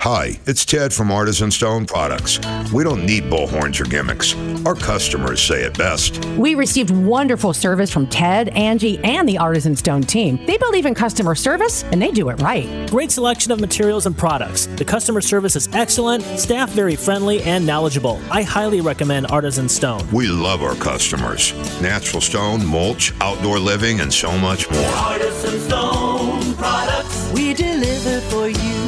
Hi, it's Ted from Artisan Stone Products. We don't need bullhorns or gimmicks. Our customers say it best. We received wonderful service from Ted, Angie, and the Artisan Stone team. They believe in customer service, and they do it right. Great selection of materials and products. The customer service is excellent, staff very friendly and knowledgeable. I highly recommend Artisan Stone. We love our customers. Natural stone, mulch, outdoor living, and so much more. Artisan Stone Products. We deliver for you.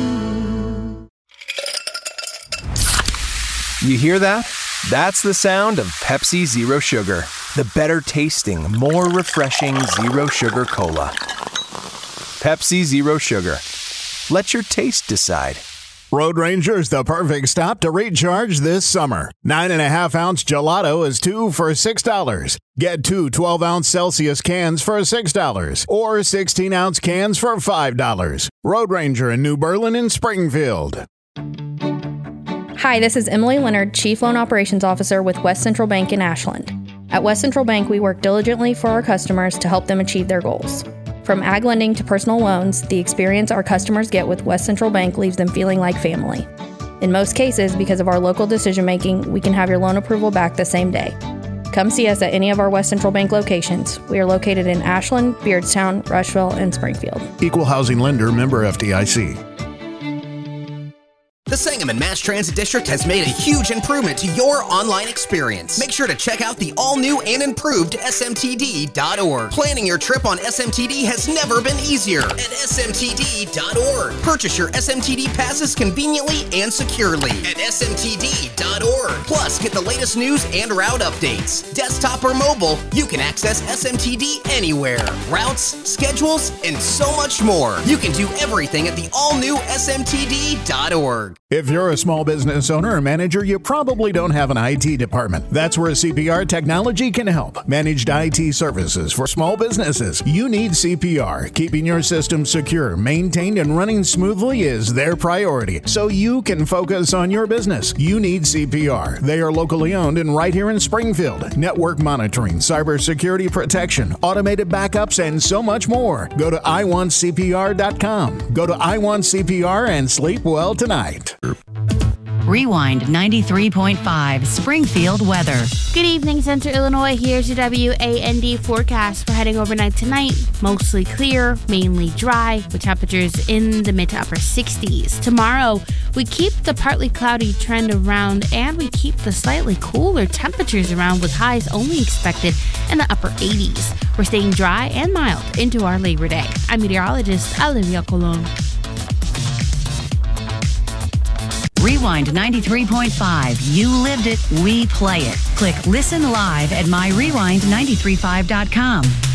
You hear that? That's the sound of Pepsi Zero Sugar. The better tasting, more refreshing Zero Sugar Cola. Pepsi Zero Sugar. Let your taste decide. Road Ranger's the perfect stop to recharge this summer. 9.5-ounce gelato is 2 for $6. Get 2 12-ounce Celsius cans for $6 or 16-ounce cans for $5. Road Ranger in New Berlin and Springfield. Hi, this is Emily Leonard, Chief Loan Operations Officer with West Central Bank in Ashland. At West Central Bank, we work diligently for our customers to help them achieve their goals. From ag lending to personal loans, the experience our customers get with West Central Bank leaves them feeling like family. In most cases, because of our local decision-making, we can have your loan approval back the same day. Come see us at any of our West Central Bank locations. We are located in Ashland, Beardstown, Rushville, and Springfield. Equal housing lender, member FDIC. The Sangamon Mass Transit District has made a huge improvement to your online experience. Make sure to check out the all-new and improved smtd.org. Planning your trip on SMTD has never been easier at smtd.org. Purchase your SMTD passes conveniently and securely at smtd.org. Plus, get the latest news and route updates. Desktop or mobile, you can access SMTD anywhere. Routes, schedules, and so much more. You can do everything at the all-new smtd.org. If you're a small business owner or manager, you probably don't have an IT department. That's where CPR Technology can help. Managed IT services for small businesses. You need CPR. Keeping your system secure, maintained, and running smoothly is their priority, so you can focus on your business. You need CPR. They are locally owned and right here in Springfield. Network monitoring, cybersecurity protection, automated backups, and so much more. Go to iwantcpr.com. Go to iwantcpr and sleep well tonight. Rewind 93.5 Springfield weather. Good evening, Central Illinois. Here's your WAND forecast. We're heading overnight tonight. Mostly clear, mainly dry, with temperatures in the mid to upper 60s. Tomorrow, we keep the partly cloudy trend around and we keep the slightly cooler temperatures around with highs only expected in the upper 80s. We're staying dry and mild into our Labor Day. I'm meteorologist Olivia Colon. Rewind 93.5. You lived it, we play it. Click Listen Live at myrewind935.com.